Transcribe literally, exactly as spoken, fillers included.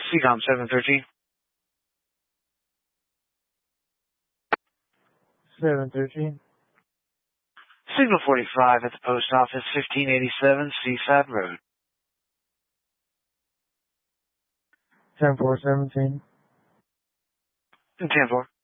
C COM seven thirteen. seven thirteen. Signal forty-five at the post office, fifteen eighty-seven Seaside Road. ten four seventeen. ten four.